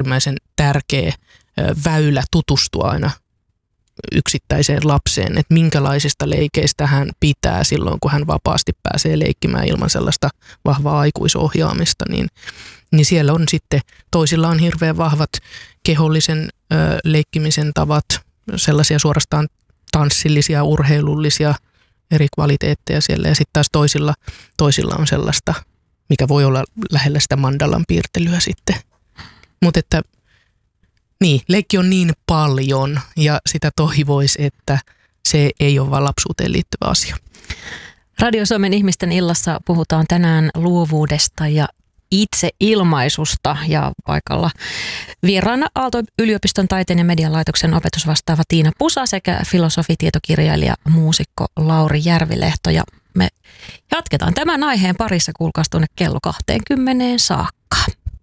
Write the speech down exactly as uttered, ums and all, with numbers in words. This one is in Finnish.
äärimmäisen tärkeä väylä tutustua aina yksittäiseen lapseen, että minkälaisista leikeistä hän pitää silloin, kun hän vapaasti pääsee leikkimään ilman sellaista vahvaa aikuisohjaamista, niin, niin siellä on sitten, toisilla on hirveän vahvat kehollisen ö, leikkimisen tavat, sellaisia suorastaan tanssillisia, urheilullisia eri kvaliteetteja siellä, ja sitten taas toisilla, toisilla on sellaista, mikä voi olla lähellä sitä mandalan piirtelyä sitten. Mutta että niin, leikki on niin paljon ja sitä toivoisi, että se ei ole vain lapsuuteen liittyvä asia. Radio Suomen ihmisten illassa puhutaan tänään luovuudesta ja itseilmaisusta ja paikalla vieraana Aalto-yliopiston taiteen ja median laitoksen opetusvastaava Tiina Pusa sekä filosofi, tietokirjailija, muusikko Lauri Järvilehto. Ja me jatketaan tämän aiheen parissa, kuulkaas tuonne kello kaksikymmentä saakka.